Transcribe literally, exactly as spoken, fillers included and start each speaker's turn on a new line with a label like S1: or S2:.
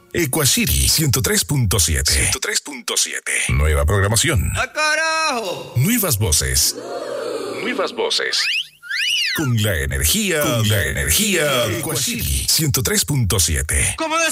S1: Equashiri ciento tres punto siete. ciento tres punto siete. Nueva programación.
S2: ¡Ah, carajo!
S1: Nuevas voces. Nuevas voces. Con la energía. Con la energía. Equashiri ciento tres punto siete.
S2: ¿Cómo